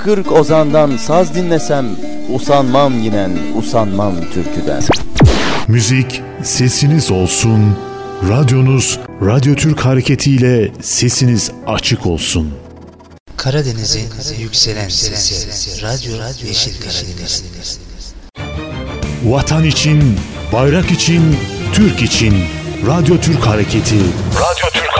40 ozandan saz dinlesem, usanmam yinen, usanmam türküden. Müzik sesiniz olsun, radyonuz Radyo Türk hareketiyle sesiniz açık olsun. Karadeniz'in yükselen sesi, Radyo Yeşil Karadeniz. Vatan için, bayrak için, Türk için Radyo Türk hareketi. Radyo Türk